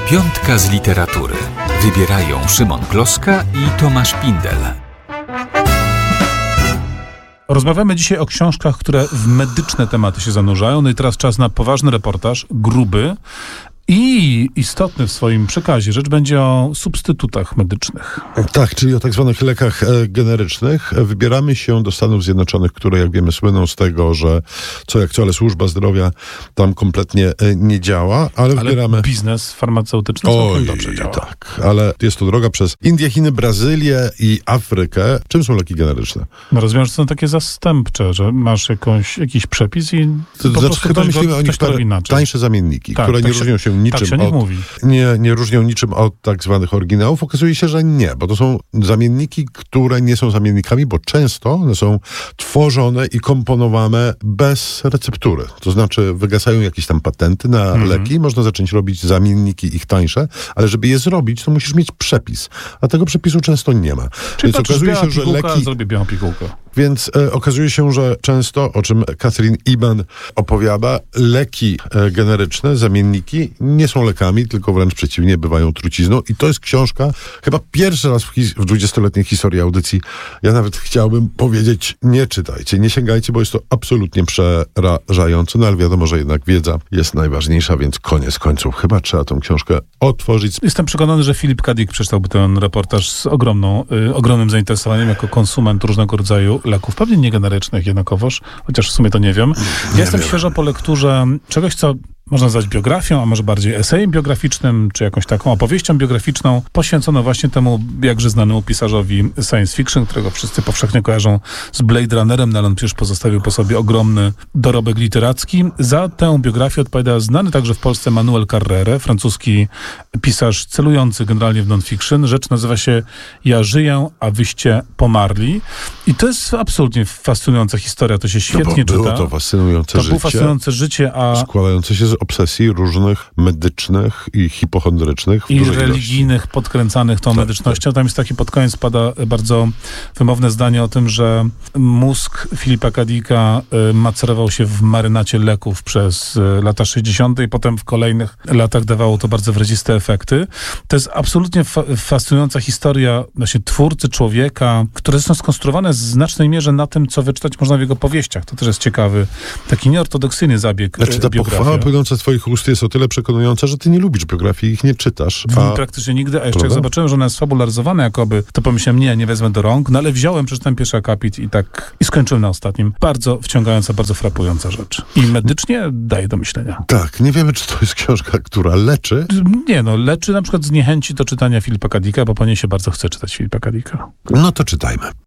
Piątka z literatury. Wybierają Szymon Kloska i Tomasz Pindel. Rozmawiamy dzisiaj o książkach, które w medyczne tematy się zanurzają. No i teraz czas na poważny reportaż, gruby i istotny w swoim przekazie. Rzecz będzie o substytutach medycznych. Tak, czyli o tak zwanych lekach generycznych. Wybieramy się do Stanów Zjednoczonych, które, jak wiemy, słyną z tego, że co jak co, ale służba zdrowia tam kompletnie nie działa, ale wybieramy... biznes farmaceutyczny całkiem dobrze działa. Tak, ale jest to droga przez Indię, Chiny, Brazylię i Afrykę. Czym są leki generyczne? No rozumiem, że są takie zastępcze, że masz jakiś przepis i to po prostu chyba myślimy o nich tańsze zamienniki, które nie różnią się niczym nie różnią niczym od tak zwanych oryginałów. Okazuje się, że nie, bo to są zamienniki, które nie są zamiennikami, bo często one są tworzone i komponowane bez receptury. To znaczy wygasają jakieś tam patenty na leki, można zacząć robić zamienniki ich tańsze, ale żeby je zrobić, to musisz mieć przepis, a tego przepisu często nie ma. Czyli więc okazuje się, że leki... zrobię białą pigułkę. Więc okazuje się, że często, o czym Catherine Eban opowiada, leki generyczne, zamienniki nie są lekami, tylko wręcz przeciwnie, bywają trucizną. I to jest książka, chyba pierwszy raz w 20-letniej historii audycji, ja nawet chciałbym powiedzieć, nie czytajcie, nie sięgajcie, bo jest to absolutnie przerażające, no ale wiadomo, że jednak wiedza jest najważniejsza, więc koniec końców chyba trzeba tę książkę otworzyć. Jestem przekonany, że Filip K. Dick przeczytałby ten reportaż z ogromnym zainteresowaniem jako konsument różnego rodzaju leków, pewnie nie generycznych jednakowoż, chociaż w sumie to nie wiem. Ja jestem świeżo po lekturze czegoś, co można nazwać biografią, a może bardziej esejem biograficznym, czy jakąś taką opowieścią biograficzną, poświęconą właśnie temu jakże znanemu pisarzowi science fiction, którego wszyscy powszechnie kojarzą z Blade Runnerem, no ale on przecież pozostawił po sobie ogromny dorobek literacki. Za tę biografię odpowiada znany także w Polsce Manuel Carrere, francuski pisarz celujący generalnie w non-fiction. Rzecz nazywa się Ja żyję, a wyście pomarli. I to jest absolutnie fascynująca historia, to się świetnie czyta. Było to fascynujące życie. To było fascynujące życie, a... składające się z obsesji różnych medycznych i hipochondrycznych. I religijnych, podkręcanych tą medycznością. Tam jest taki pod koniec pada bardzo wymowne zdanie o tym, że mózg Filipa K. Dicka macerował się w marynacie leków przez lata 60. i potem w kolejnych latach dawało to bardzo wyraziste efekty. To jest absolutnie fascynująca historia właśnie twórcy, człowieka, które są skonstruowane w znacznej mierze na tym, co wyczytać można w jego powieściach. To też jest ciekawy, taki nieortodoksyjny zabieg biografii. Płynąca z twoich ust jest o tyle przekonująca, że ty nie lubisz biografii, ich nie czytasz. Praktycznie nigdy, a jeszcze jak zobaczyłem, że ona jest sfabularyzowana jakoby, to pomyślałem, nie wezmę do rąk, no ale wziąłem, przeczytałem pierwszy akapit i skończyłem na ostatnim. Bardzo wciągająca, bardzo frapująca rzecz. I medycznie daje do myślenia. Tak, nie wiemy, czy to jest książka, która leczy. Nie, leczy na przykład z niechęci do czytania Filipa K. Dicka, bo po niej się bardzo chce czytać Filipa K. Dicka. No to czytajmy.